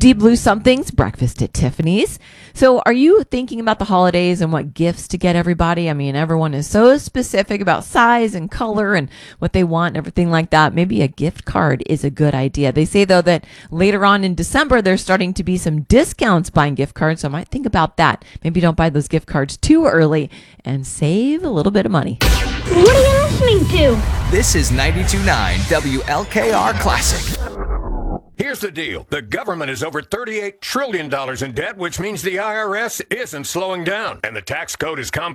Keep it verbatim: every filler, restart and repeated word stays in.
Deep Blue Somethings, breakfast at Tiffany's. So are you thinking about the holidays and what gifts to get everybody? I mean, everyone is so specific about size and color and what they want and everything like that. Maybe a gift card is a good idea. They say, though, that later on in December, there's starting to be some discounts buying gift cards. So I might think about that. Maybe don't buy those gift cards too early and save a little bit of money. What are you listening to? This is ninety-two point nine W L K R Classic. Here's the deal. The government is over thirty-eight trillion dollars in debt, which means the I R S isn't slowing down. And the tax code is compounding.